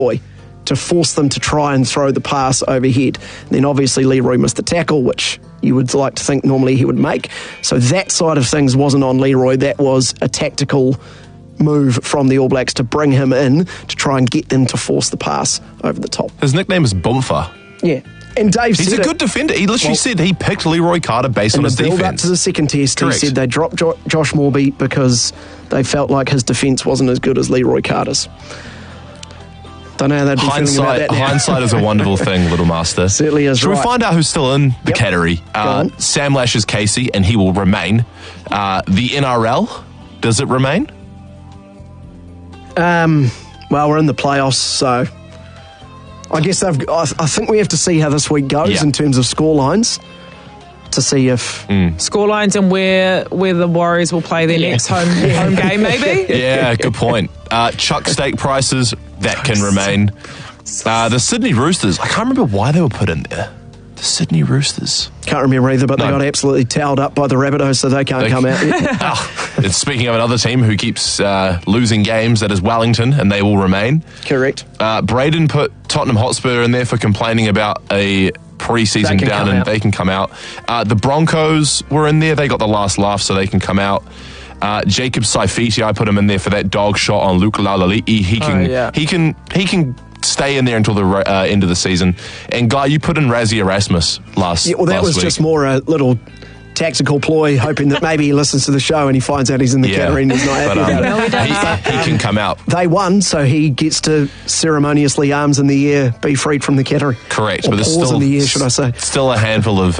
to force them to try and throw the pass overhead. Then obviously Leroy missed the tackle, which you would like to think normally he would make. So that side of things wasn't on Leroy. That was a tactical move from the All Blacks to bring him in to try and get them to force the pass over the top. His nickname is Boomfa. Yeah. And Dave He's a good defender. He literally said he picked Leroy Carter based on his defence. In the build-up to the second test, Correct. He said they dropped Josh Moorby because they felt like his defence wasn't as good as Leroy Carter's. Don't know how they'd be feeling about that now. Hindsight is a wonderful thing, little master. Certainly is. Should we find out who's still in the category? Sam Lash is Casey, and he will remain. The NRL, does it remain? Well, we're in the playoffs, so I guess I think we have to see how this week goes in terms of scorelines to see if scorelines and where the Warriors will play their next home game, maybe. Yeah, good point. Chuck steak prices, that can remain. The Sydney Roosters, I can't remember why they were put in there. The Sydney Roosters. Can't remember either, but they got absolutely towed up by the Rabbitohs, so they can't come out yet. And speaking of another team who keeps losing games, that is Wellington, and they will remain. Correct. Braden put Tottenham Hotspur in there for complaining about a pre-season down, and they can come out. The Broncos were in there. They got the last laugh, so they can come out. Jacob Saifiti, I put him in there for that dog shot on Luke Lalali'i. He can stay in there until the end of the season. And Guy, you put in Razzie Erasmus last week. Yeah, well, that was just more a little tactical ploy, hoping that maybe he listens to the show and he finds out he's in the category and he's not happy about it. He can come out. They won, so he gets to ceremoniously, arms in the air, be freed from the category. Correct, or but there's paws in the air, should I say? Still a handful of